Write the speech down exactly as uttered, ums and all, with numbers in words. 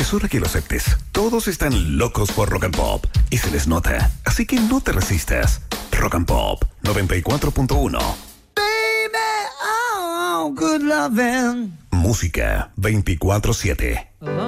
Es hora que lo aceptes. Todos están locos por Rock and Pop y se les nota. Así que no te resistas. Rock and Pop noventa y cuatro punto uno. Baby, oh, good loving. Música veinticuatro siete. Oh.